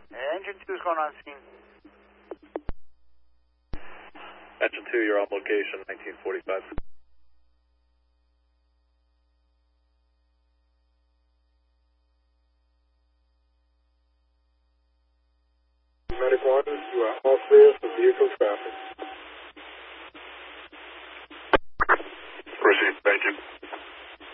Engine 2 is going on scene. Engine 2, you're on location, 1945. Medic 1, you are all clear for vehicle traffic. Proceed, thank you.